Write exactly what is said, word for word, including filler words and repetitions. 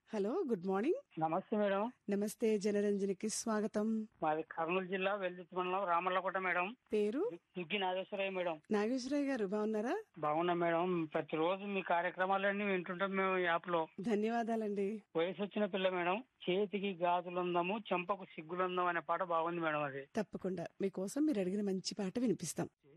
Hello, good morning. నమస్తే madam. నమస్తే, జనరంజనికి స్వాగతం. మాది కర్నూలు జిల్లా వెల్దుర్తి మండలం రామల్లకోట మేడం. పేరు దుగ్గి నాగేశ్వరయ్య మేడం. నాగేశ్వరయ్య గారు, బాగున్నారా? బాగున్నా మేడం. ప్రతిరోజు మీ కార్యక్రమాలన్నీ వింటుంటాం మేము యాప్ లో. ధన్యవాదాలండి. వయసు వచ్చిన పిల్ల మేడం. చేతికి గాజులుందాము చెంపకు సిగ్గులుందాం అనే పాట బాగుంది మేడం. అది తప్పకుండా మీకోసం మీరు అడిగిన మంచి పాట వినిపిస్తాం.